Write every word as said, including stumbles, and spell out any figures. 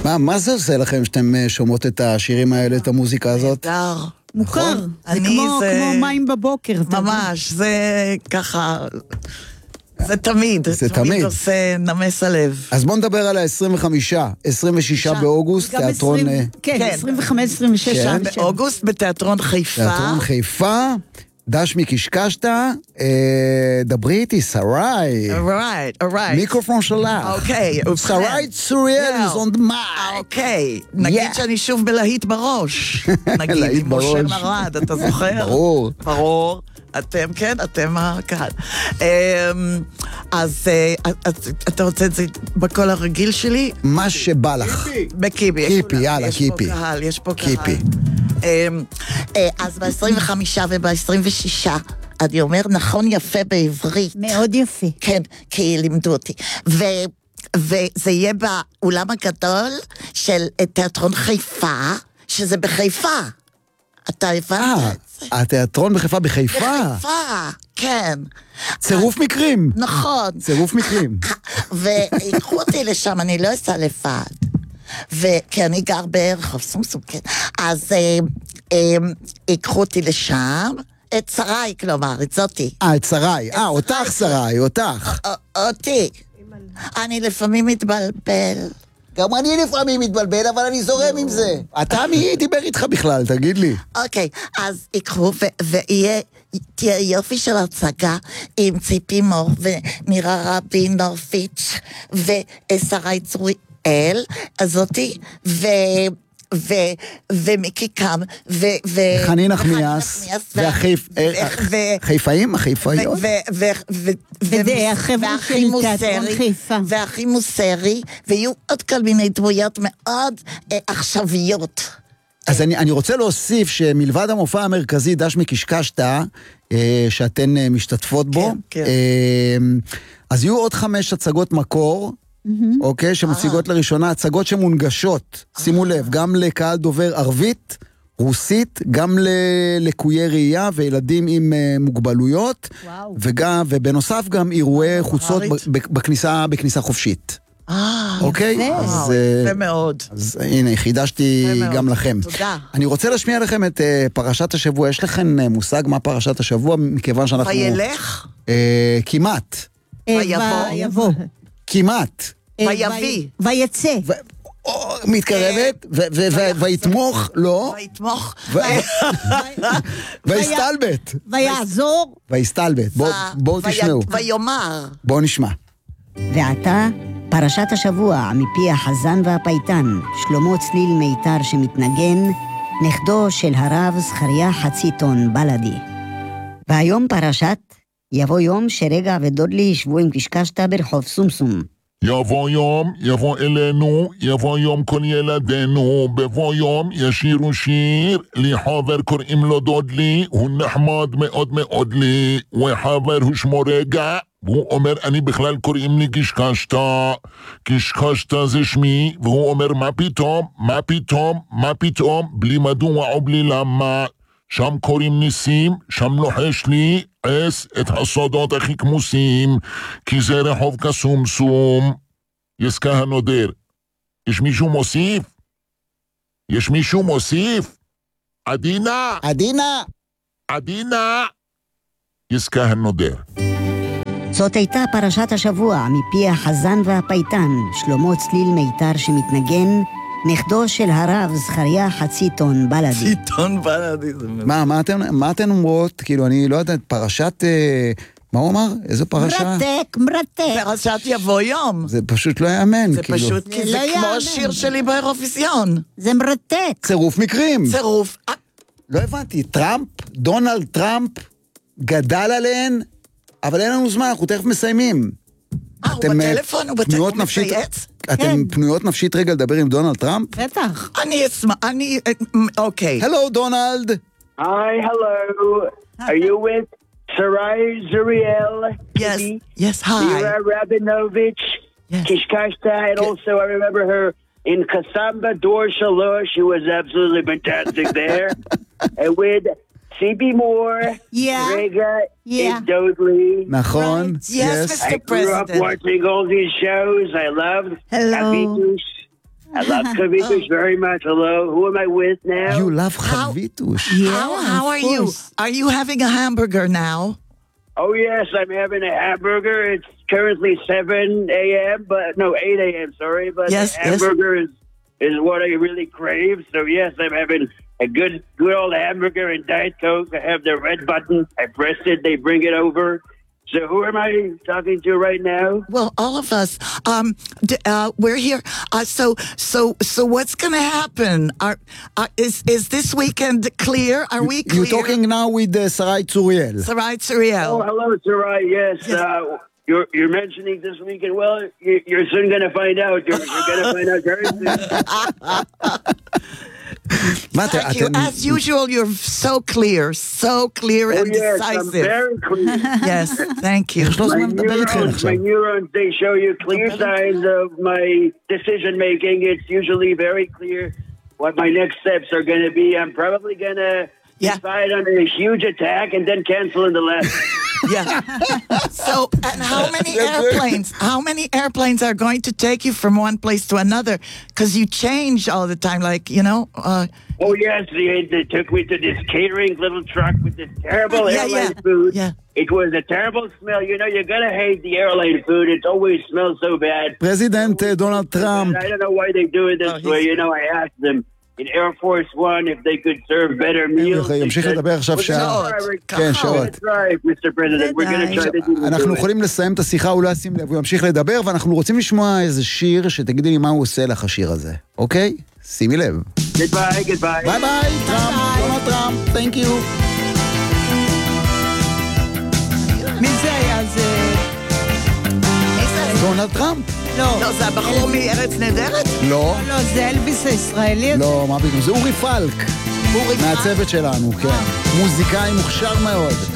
מה, מה זה עושה לכם שאתם שומעות את השירים האלה, את המוזיקה הזאת? מוכר. זה כמו מים בבוקר. ממש, זה ככה... זה תמיד, זה תמיד תמיד עושה נמס הלב. אז בוא נדבר על ה-עשרים וחמישה, עשרים ושישה באוגוסט, תיאטרון... כן, עשרים וחמש עשרים ושש באוגוסט בתיאטרון חיפה. תיאטרון חיפה, דשמי קשקשתה, דברי איתי, שרי. Alright, alright. מיקרופון שלך. אוקיי. שרי צוריאל is on the mic. אוקיי, נגיד שאני שוב בלהיט בראש. נגיד, עם משה מרד, אתה זוכר? ברור. ברור. אתם, כן, אתם הקהל. אז אתה רוצה את זה בקול הרגיל שלי? מה שבא לך. בקיבי. קיפי, יאללה, קיפי. יש פה קהל, יש פה קהל. קיפי. אז ב-עשרים וחמישה וב-עשרים ושישה, אני אומר נכון יפה בעברית. מאוד יפה. כן, כי לימדו אותי. וזה יהיה באולם הגדול של תיאטרון חיפה, שזה בחיפה. אתה הבנת? התיאטרון בחיפה בחיפה? בחיפה, כן. צירוף מקרים. נכון. צירוף מקרים. ויקחו אותי לשם, אני לא אסע לבד. כי אני גר ברחוב סומסום, כן. אז ייקחו אותי לשם, את שרי, כלומר, את זאתי. אה, את שרי. אה, אותך שרי, אותך. אותי. אני לפעמים מתבלבל. גם אני לפעמים מתבלבל, אבל אני זורם עם זה. אתה מי דיבר איתך בכלל, תגיד לי. אוקיי, אז יקחו ויהיה, תהיה יופי של הצגה עם ציפי מור ומירה רבין נורפיץ' ושרי צוריאל, הזאתי, ו... ו... ומיקי קם, ו... ו... חנין נחמיאס, והחיפאים, החיפאיות. וזה החבר'ה של תיאטרון חיפה. והכי מוסרי, ויהיו עוד כל מיני דמויות מאוד עכשוויות. אז אני, אני רוצה להוסיף שמלבד המופע המרכזי, דשמי קשקשתה, שאתן משתתפות בו, כן, כן. אז יהיו עוד חמש הצגות מקור, אוקיי, שמציגות לראשונה הצגות שמונגשות, שימו לב, גם לקהל דובר ערבית, רוסית, גם ללקויי ראייה וילדים עם מוגבלויות, וגם, ובנוסף גם אירועי חוצות בכניסה, בכניסה חופשית. אוקיי? יפה מאוד. אז הנה, חידשתי גם לכם. תודה. אני רוצה להשמיע לכם את פרשת השבוע. יש לכם מושג מה פרשת השבוע, מכיוון שאנחנו... וילך? כמעט. ויבוא. כמעט. ויביא. ויצא. מתקרבת, ויתמוך, לא. ויתמוך. ויסתלבט. ויעזור. ויסתלבט. בואו תשמעו. ויאמר. בואו נשמע. ועתה, פרשת השבוע מפי החזן והפייטן, שלמה צליל מיתר שמתנגן, נכדו של הרב זכריה חציטון בלדי. והיום פרשת, יבוא יום שרגע ודודלי ישבו עם קשקשתה ברחוב סומסום. יבוא יום, יבוא אלינו, יבוא יום כל ילדינו, בבוא יום ישירו שיר, לי חבר קוראים לו דודלי, הוא נחמד מאוד מאוד לי, וחבר הוא שמו רגע, והוא אומר אני בכלל קוראים לי קשקשתה, קשקשתה זה שמי, והוא אומר מה פתאום, מה פתאום, מה פתאום, בלי מדוע או בלי למה, שם קוראים ניסים, שם לוחש לי עס את הסודות הכי כמוסים, כי זה רחוב כסומסום. יסקה הנודר. יש מישהו מוסיף? יש מישהו מוסיף? עדינה! עדינה! עדינה! יסקה הנודר. זאת הייתה פרשת השבוע מפי החזן והפייטן, שלמה צליל מיתר שמתנגן, נכדו של הרב זכריה חציטון בלדי. חציטון בלדי. מה, מה אתן, מה אתן אומרות? כאילו, אני לא יודעת, פרשת... מה הוא אמר? איזו פרשה? מרתק, מרתק. פרשת יבוא יום. זה פשוט לא יאמן. זה פשוט, כי זה כמו השיר שלי באירוויזיון. זה מרתק. צירוף מקרים. צירוף. לא הבנתי, טראמפ, דונלד טראמפ, גדל עליהן, אבל אין לנו זמן, אנחנו תכף מסיימים. אה, הוא בטלפון, הוא בטלפון מצייץ? אתם פנויות נפשית רגע לדבר עם דונלד טראמפ? בטח. אני אשמע, אני... אוקיי. Hello, דונלד. Hi, hello. Are you with Sarai Zuriel? Yes, yes, hi. Mira Rabinovich, yes. Kishkashta, and also I remember her in Kasamba Dor Shalosh. She was absolutely fantastic there. And with C B Moore, yeah. Rega, yeah. and Dodley. Nachon. Right. Yes, yes, Mister I grew President. up watching all these shows. I loved Hello. Happy Douche. I love Chavitush very much. Hello, who am I with now? You love Chavitush. Yeah, how how of are you? course. Are you having a hamburger now? Oh, yes, I'm having a hamburger. It's currently seven a.m., but no, eight a.m., sorry. But Yes, the yes. hamburger is, is what I really crave. So, yes, I'm having a good good old hamburger and Diet Coke. I have the red button. I press it. They bring it over. So who am I talking to right now? Well, all of us. Um, d- uh, we're here. Uh, so, so, so, what's going to happen? Are, uh, is is this weekend clear? Are we clear? You're talking now with uh, Sarai Tsuriel. Sarai Oh, Tsuriel. hello, Sarai. Yes, uh, you're you're mentioning this weekend. Well, you, you're soon going to find out. You're, you're going to find out very soon. מה, אתם- Thank you. אתם- As usual, you're so clear, so clear Oh, and yes, I'm decisive. very clear. Yes, thank you. יש לו My זמן לדבר איתכם neurons, עכשיו. my neurons, they show you clear signs of my decision making. It's usually very clear what my next steps are going to be. I'm probably going to Yeah. decide on a huge attack and then cancel in the last. Yeah. So, and how many airplanes? How many airplanes are going to take you from one place to another? Because you change all the time. Like you know. Uh, Oh, yes, they, they took me to this catering little truck with this terrible Yeah, airline yeah, food. yeah. It was a terrible smell. You know, you're going to hate the airline food. It always smells so bad. פרזידנט אה, דונלד טראמפ. I don't know why they do it this Oh, he's- way. You know, I asked them in Air Force One if they could serve better meals. הוא ימשיך They said, לדבר עכשיו "We're שעה. gonna try, כן, we're שעות. gonna try, מיסטר President. We're going to try to do אנחנו it." יכולים לסיים את השיחה, הוא לא ישים לב, הוא ימשיך לדבר, ואנחנו רוצים לשמוע איזה שיר שתגידי לי מה הוא עושה לך השיר הזה, אוקיי? שימי לב. Goodbye, goodbye. ביי ביי, טראמפ, דונלד טראמפ, תנק יו. מי זה היה? זה... דונלד טראמפ. לא, לא, זה הבחור מארץ נהדרת? לא, לא, זה אלביס הישראלי. הזה. לא, מה פתאום, זה אורי פלק. אורי פלק? מהצוות שלנו, כן. מוזיקאי מוכשר מאוד.